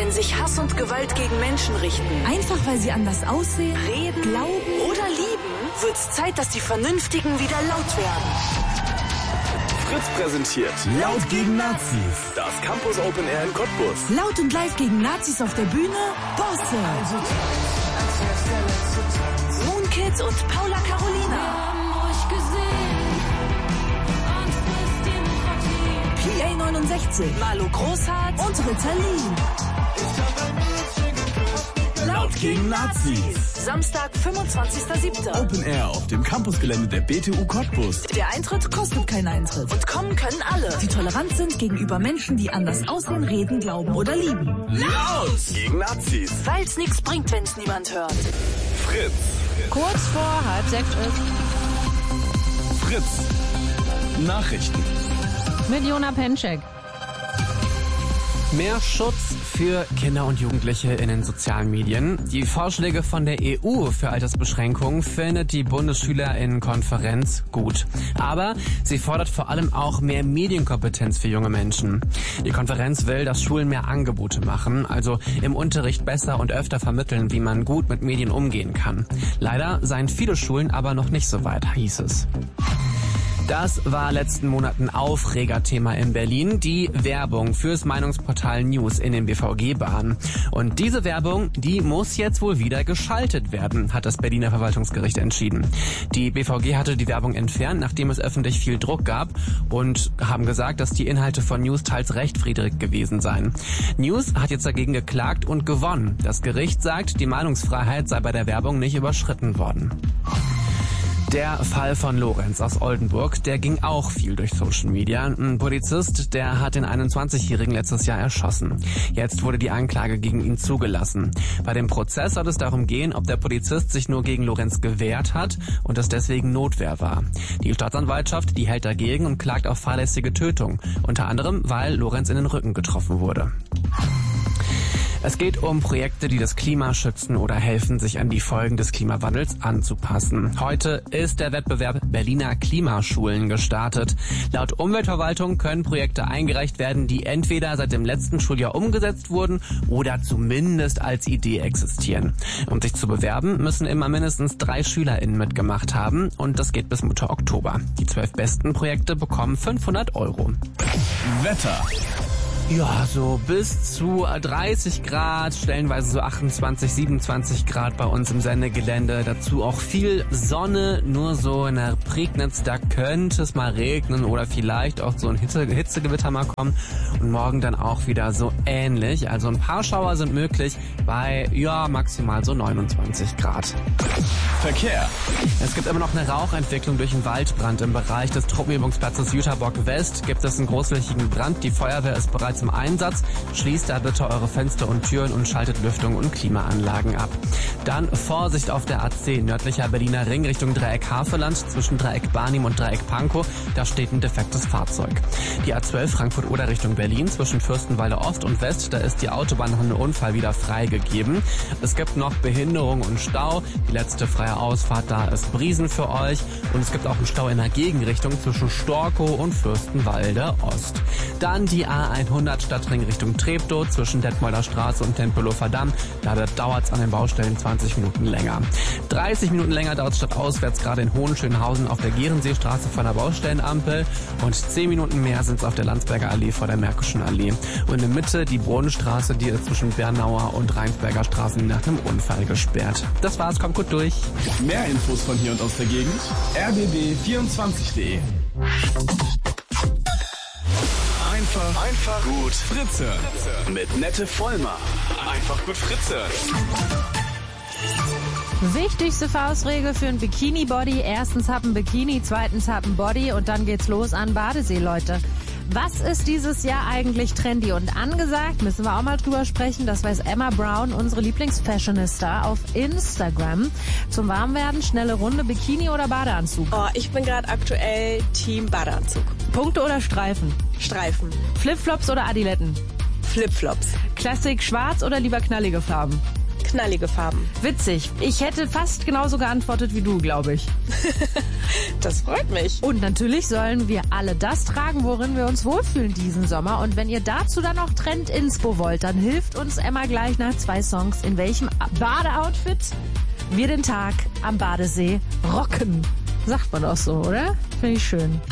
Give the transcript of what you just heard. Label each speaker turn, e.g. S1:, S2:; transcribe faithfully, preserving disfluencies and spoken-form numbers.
S1: wenn sich Hass und Gewalt gegen Menschen richten,
S2: einfach weil sie anders aussehen,
S1: reden,
S2: glauben
S1: oder lieben, wird's Zeit, dass die Vernünftigen wieder laut werden.
S3: Fritz präsentiert
S4: Laut gegen Nazis.
S3: Das Campus Open Air in Cottbus.
S2: Laut und live gegen Nazis auf der Bühne, Bosse.
S1: Moonkids und Paula Carolina.
S2: P A neunundsechzig,
S1: Marlo Großhardt
S2: und Ritalin.
S4: Laut gegen Nazis.
S1: Samstag, fünfundzwanzigster siebter
S4: Open Air auf dem Campusgelände der B T U Cottbus.
S1: Der Eintritt
S2: Kostet keinen Eintritt.
S1: und kommen können alle.
S2: Die tolerant sind gegenüber Menschen, die anders aussehen, reden, glauben oder lieben.
S4: Laut
S3: Gegen Nazis.
S1: Weil's nichts bringt, wenn's niemand hört.
S3: Fritz.
S5: Kurz vor halb sechs ist
S4: Fritz. Nachrichten.
S5: mit Jona Penczek.
S6: Mehr Schutz für Kinder und Jugendliche in den sozialen Medien. Die Vorschläge von der E U für Altersbeschränkungen findet die Bundesschülerinnenkonferenz gut. Aber sie fordert vor allem auch mehr Medienkompetenz für junge Menschen. Die Konferenz will, dass Schulen mehr Angebote machen, also im Unterricht besser und öfter vermitteln, wie man gut mit Medien umgehen kann. Leider seien viele Schulen aber noch nicht so weit, hieß es. Das war letzten Monaten Aufregerthema in Berlin, die Werbung fürs Meinungsportal News in den B V G-Bahnen. Und diese Werbung, die muss jetzt wohl wieder geschaltet werden, hat das Berliner Verwaltungsgericht entschieden. Die B V G hatte die Werbung entfernt, nachdem es öffentlich viel Druck gab, und haben gesagt, dass die Inhalte von News teils rechtwidrig gewesen seien. News hat jetzt dagegen geklagt und gewonnen. Das Gericht sagt, die Meinungsfreiheit sei bei der Werbung nicht überschritten worden. Der Fall von Lorenz aus Oldenburg, der ging auch viel durch Social Media. Ein Polizist, der hat den einundzwanzigjährigen letztes Jahr erschossen. Jetzt wurde die Anklage gegen ihn zugelassen. Bei dem Prozess soll es darum gehen, ob der Polizist sich nur gegen Lorenz gewehrt hat und es deswegen Notwehr war. Die Staatsanwaltschaft, die hält dagegen und klagt auf fahrlässige Tötung. Unter anderem, weil Lorenz in den Rücken getroffen wurde. Es geht um Projekte, die das Klima schützen oder helfen, sich an die Folgen des Klimawandels anzupassen. Heute ist der Wettbewerb Berliner Klimaschulen gestartet. Laut Umweltverwaltung können Projekte eingereicht werden, die entweder seit dem letzten Schuljahr umgesetzt wurden oder zumindest als Idee existieren. Um sich zu bewerben, müssen immer mindestens drei SchülerInnen mitgemacht haben, und das geht bis Mitte Oktober. Die zwölf besten Projekte bekommen fünfhundert Euro.
S4: Wetter.
S6: Ja, so bis zu dreißig Grad, stellenweise so achtundzwanzig, siebenundzwanzig Grad bei uns im Sendegelände. Dazu auch viel Sonne, nur so in der Prignitz, da könnte es mal regnen oder vielleicht auch so ein Hitze, Hitzegewitter mal kommen. Und morgen dann auch wieder so ähnlich. Also ein paar Schauer sind möglich bei, ja, maximal so neunundzwanzig Grad.
S4: Verkehr.
S6: Es gibt immer noch eine Rauchentwicklung durch einen Waldbrand. Im Bereich des Truppenübungsplatzes Jüterbock West gibt es einen großflächigen Brand. Die Feuerwehr ist bereits im Einsatz. Schließt da bitte eure Fenster und Türen und schaltet Lüftung und Klimaanlagen ab. Dann Vorsicht auf der A zehn, nördlicher Berliner Ring Richtung Dreieck Havelland, zwischen Dreieck Barnim und Dreieck Pankow. Da steht ein defektes Fahrzeug. Die A zwölf Frankfurt-Oder Richtung Berlin, zwischen Fürstenwalde Ost und West, da ist die Autobahn nach einem Unfall wieder freigegeben. Es gibt noch Behinderung und Stau. Die letzte freie Ausfahrt da ist Briesen für euch. Und es gibt auch einen Stau in der Gegenrichtung zwischen Storkow und Fürstenwalde Ost. Dann die A hundert Stadtring Richtung Treptow, zwischen Detmolder Straße und Tempelhofer Damm. Da dauert es an den Baustellen zwanzig Minuten länger. dreißig Minuten länger dauert es stadtauswärts gerade in Hohenschönhausen auf der Gehrenseestraße vor der Baustellenampel. Und zehn Minuten mehr sind es auf der Landsberger Allee vor der Märkischen Allee. Und in der Mitte die Brunnenstraße, die ist zwischen Bernauer und Rheinsberger Straßen nach einem Unfall gesperrt. Das war's, kommt gut durch.
S4: Mehr Infos von hier und aus der Gegend. r b b vierundzwanzig punkt de. Einfach, einfach gut Fritze. Mit Nette Vollmer. Einfach gut Fritze.
S5: Wichtigste Faustregel für ein Bikini-Body. Erstens hab ein Bikini, zweitens hab ein Body und dann geht's los an Badesee, Leute. Was ist dieses Jahr eigentlich trendy und angesagt? Müssen wir auch mal drüber sprechen. Das weiß Emma Brown, unsere Lieblingsfashionista auf Instagram. Zum Warmwerden, schnelle Runde, Bikini oder Badeanzug?
S7: Oh, ich bin gerade aktuell Team Badeanzug.
S5: Punkte oder Streifen?
S7: Streifen.
S5: Flipflops oder Adiletten?
S7: Flipflops.
S5: Klassik schwarz oder lieber knallige Farben?
S7: knallige Farben.
S5: Witzig. Ich hätte fast genauso geantwortet wie du, glaube ich.
S7: Das freut mich.
S5: Und natürlich sollen wir alle das tragen, worin wir uns wohlfühlen diesen Sommer. Und wenn ihr dazu dann noch Trend-Inspo wollt, dann hilft uns Emma gleich nach zwei Songs, in welchem Badeoutfit wir den Tag am Badesee rocken. Sagt man doch so, oder? Finde ich schön.